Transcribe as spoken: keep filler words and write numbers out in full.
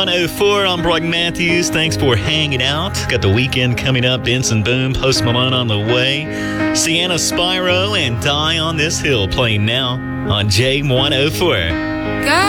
one oh four, I'm Brock Matthews. Thanks for hanging out. Got the weekend coming up. Benson Boone, Post Malone on the way. Sienna Spyro and Die on This Hill playing now on J one oh four. God.